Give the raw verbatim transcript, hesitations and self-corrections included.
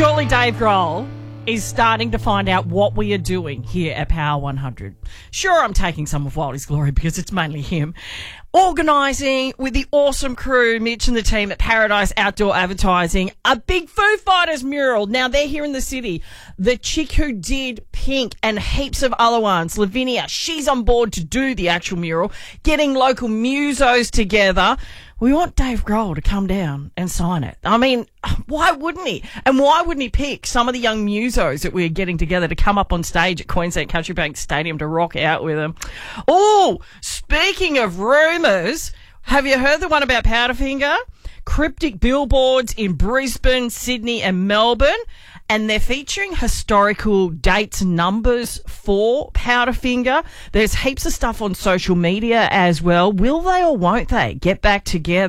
Surely Dave Grohl is starting to find out what we are doing here at Power one hundred. Sure, I'm taking some of Wildie's glory because it's mainly him. Organising with the awesome crew, Mitch and the team at Paradise Outdoor Advertising, a big Foo Fighters mural. Now, they're here in the city. The chick who did Pink and heaps of other ones, Lavinia, she's on board to do the actual mural, getting local musos together. We want Dave Grohl to come down and sign it. I mean, why wouldn't he? And why wouldn't he pick some of the young musos that we're getting together to come up on stage at Queensland Country Bank Stadium to rock out with them? Oh, speaking of rumours, have you heard the one about Powderfinger? Cryptic billboards in Brisbane, Sydney and Melbourne. And they're featuring historical dates and numbers for Powderfinger. There's heaps of stuff on social media as well. Will they or won't they get back together?